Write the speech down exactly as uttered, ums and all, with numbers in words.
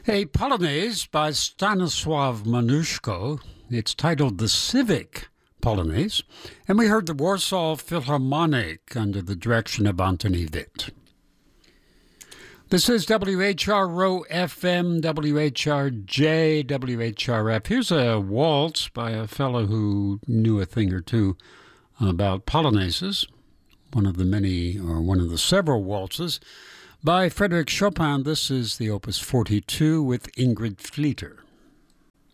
A Polonaise by Stanisław Moniuszko. It's titled The Civic Polonaise, and we heard the Warsaw Philharmonic under the direction of Antoni Witt. This is W H R O F M, W H R J, W H R F. Here's a waltz by a fellow who knew a thing or two about polonaises, one of the many, or one of the several waltzes, by Frédéric Chopin. This is the Opus forty-two with Ingrid Fleeter.